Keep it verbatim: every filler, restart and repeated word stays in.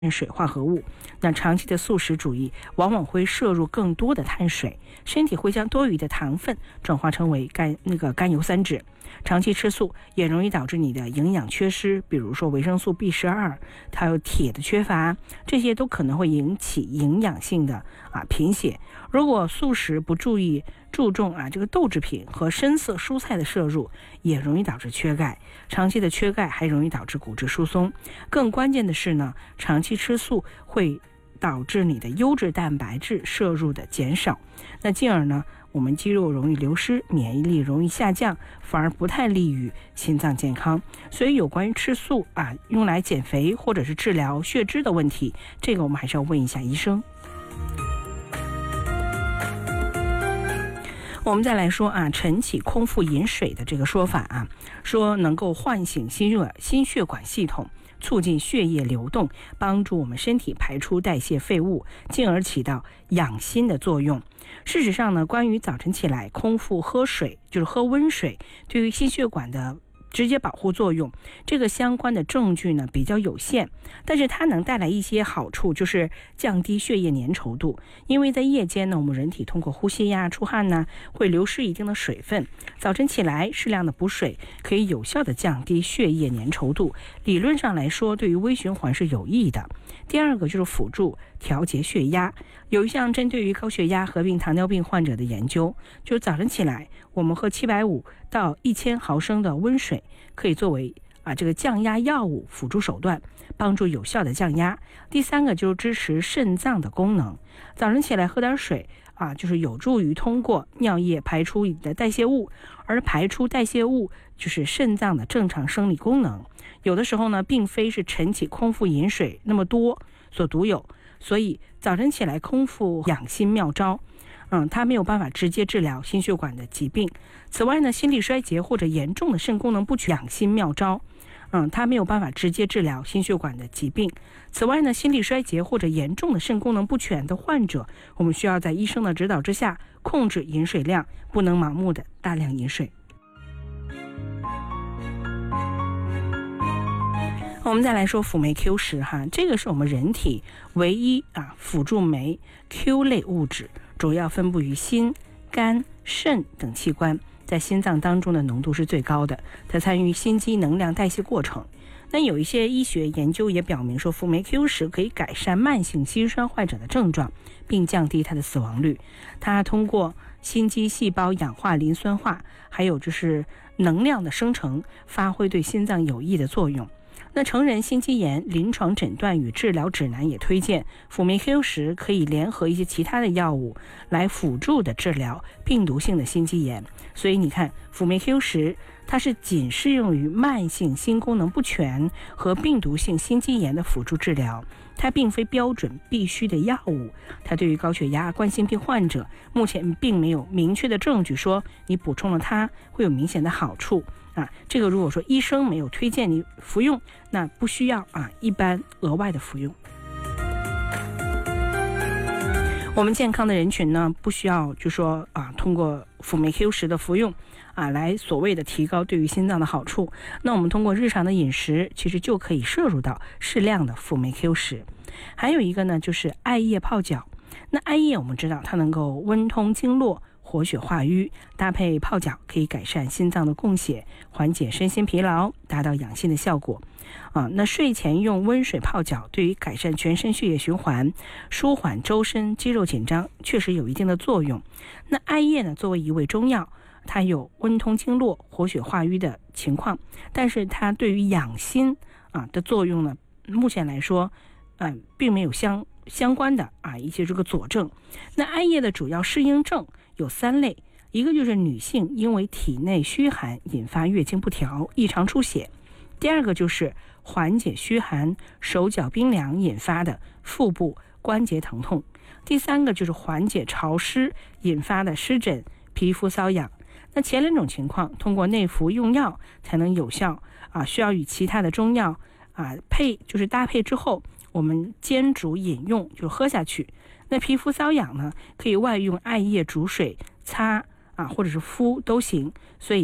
水化合物。那长期的素食主义往往会摄入更多的碳水，身体会将多余的糖分转化成为甘那个甘油三酯。长期吃素也容易导致你的营养缺失，比如说维生素 B 十二， 还有铁的缺乏，这些都可能会引起营养性的啊贫血。如果素食不注意注重啊这个豆制品和深色蔬菜的摄入，也容易导致缺钙。长期的缺钙还容易导致骨质疏松。更关键的是呢，长期吃素会导致你的优质蛋白质摄入的减少，那进而呢，我们肌肉容易流失，免疫力容易下降，反而不太利于心脏健康。所以有关于吃素啊，用来减肥或者是治疗血脂的问题，这个我们还是要问一下医生。我们再来说啊，晨起空腹饮水的这个说法啊，说能够唤醒心血心血管系统，促进血液流动，帮助我们身体排出代谢废物，进而起到养心的作用。事实上呢，关于早晨起来空腹喝水，就是喝温水，对于心血管的直接保护作用，这个相关的证据呢比较有限，但是它能带来一些好处，就是降低血液粘稠度。因为在夜间呢，我们人体通过呼吸呀、出汗呢，会流失一定的水分。早晨起来适量的补水，可以有效的降低血液粘稠度，理论上来说，对于微循环是有益的。第二个就是辅助调节血压，有一项针对于高血压合并糖尿病患者的研究，就是早晨起来我们喝七百五十到一千毫升的温水，可以作为啊这个降压药物辅助手段，帮助有效的降压。第三个就是支持肾脏的功能，早晨起来喝点水啊，就是有助于通过尿液排出你的代谢物，而排出代谢物就是肾脏的正常生理功能。有的时候呢，并非是晨起空腹饮水那么多所独有，所以早晨起来空腹养心妙招。嗯，它没有办法直接治疗心血管的疾病。此外呢，心力衰竭或者严重的肾功能不全，养心妙招。嗯，它没有办法直接治疗心血管的疾病。此外呢，心力衰竭或者严重的肾功能不全的患者，我们需要在医生的指导之下控制饮水量，不能盲目的大量饮水。我们再来说辅酶 Q 十 哈，这个是我们人体唯一啊辅助酶 Q 类物质，主要分布于心、肝、肾等器官，在心脏当中的浓度是最高的，它参与心肌能量代谢过程。那有一些医学研究也表明说，辅酶 Q 十 可以改善慢性心衰患者的症状，并降低它的死亡率。它通过心肌细胞氧化磷酸化，还有就是能量的生成，发挥对心脏有益的作用。那成人心肌炎临床诊断与治疗指南也推荐辅酶 Q 十 可以联合一些其他的药物来辅助的治疗病毒性的心肌炎。所以你看，辅酶 Q 十 它是仅适用于慢性心功能不全和病毒性心肌炎的辅助治疗，它并非标准必须的药物。它对于高血压、冠心病患者目前并没有明确的证据说你补充了它会有明显的好处啊。这个如果说医生没有推荐你服用，那不需要啊一般额外的服用。我们健康的人群呢，不需要就说啊通过辅酶 Q 十 的服用啊来所谓的提高对于心脏的好处。那我们通过日常的饮食，其实就可以摄入到适量的辅酶 Q 十。还有一个呢，就是艾叶泡脚。那艾叶我们知道它能够温通经络，活血化瘀，搭配泡脚可以改善心脏的供血，缓解身心疲劳，达到养心的效果啊。那睡前用温水泡脚，对于改善全身血液循环，舒缓周身肌肉紧张，确实有一定的作用。那艾叶呢，作为一味中药，它有温通经络、活血化瘀的情况，但是它对于养心啊的作用呢，目前来说，嗯、呃，并没有相相关的啊一些这个佐证。那艾叶的主要适应症有三类，一个就是女性因为体内虚寒引发月经不调、异常出血；第二个就是缓解虚寒、手脚冰凉引发的腹部关节疼痛；第三个就是缓解潮湿引发的湿疹、皮肤瘙痒。那前两种情况通过内服用药才能有效啊，需要与其他的中药啊配，就是搭配之后，我们煎煮饮用，就喝下去。那皮肤瘙痒呢，可以外用艾叶煮水擦啊，或者是敷都行。所以